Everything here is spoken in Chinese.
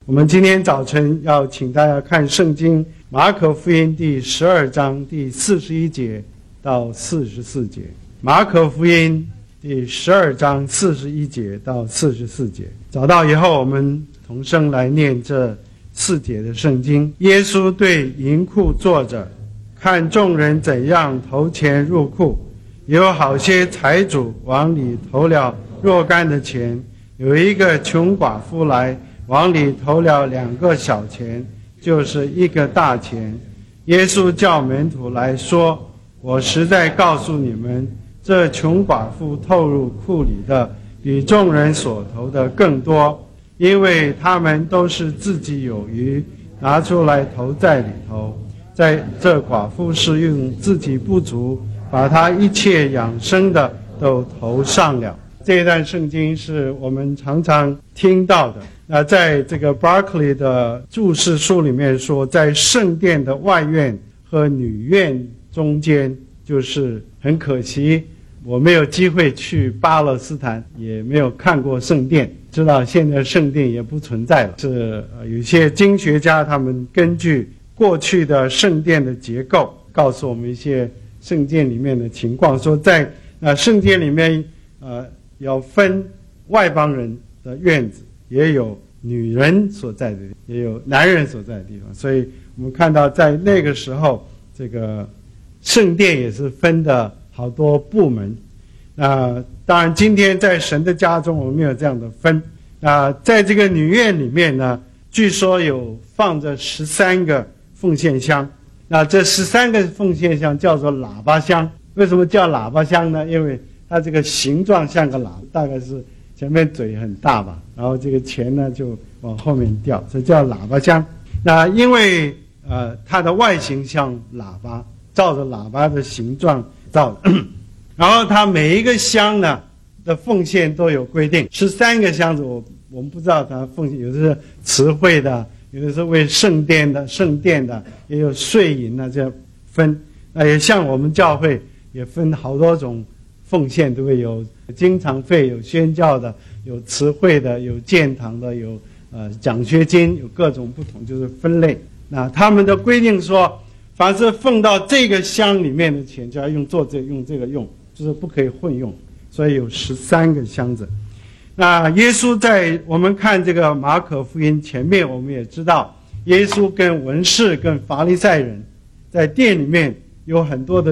我们今天早晨要请大家看圣经马可福音第12章第41节到44节。马可福音第12章41节到44节。找到以后，我们同声来念这4节的圣经。耶稣对银库坐着，看众人怎样投钱入库，有好些财主往里投了若干的钱，有一个穷寡妇来，往里投了2个小钱，就是1个大钱。耶稣叫门徒来说，我实在告诉你们，这穷寡妇投入库里的比众人所投的更多，因为他们都是自己有余，拿出来投在里头。在这寡妇是用自己不足，把她一切养生的都投上了。这一段圣经是我们常常听到的。在这个 Barclay 的注释书里面说，在圣殿的外院和女院中间，就是很可惜我没有机会去巴勒斯坦，也没有看过圣殿，知道现在圣殿也不存在了。是有些经学家他们根据过去的圣殿的结构，告诉我们一些圣殿里面的情况，说在圣殿里面要分外邦人的院子，也有女人所在的，也有男人所在的地方。所以我们看到在那个时候，这个圣殿也是分的好多部门。当然今天在神的家中我们没有这样的分。在这个女院里面呢，据说有放着13个奉献箱。这13个奉献箱叫做喇叭箱。为什么叫喇叭箱呢？因为它这个形状像个喇叭，大概是前面嘴很大吧，然后这个钱呢就往后面掉，所以叫喇叭箱。因为它的外形像喇叭，照着喇叭的形状造的。然后它每一个箱呢的奉献都有规定，13个箱子我们不知道它奉献，有的是慈惠的，有的是为圣殿的，也有税银这样分。也像我们教会也分好多种奉献，对不对？有经常费，有宣教的，有慈惠的，有建堂的，有奖学金，有各种不同，就是分类。他们的规定说，凡是奉到这个箱里面的钱，就要用这个用，就是不可以混用。所以有13个箱子。耶稣在我们看这个马可福音前面，我们也知道，耶稣跟文士跟法利赛人在殿里面有很多的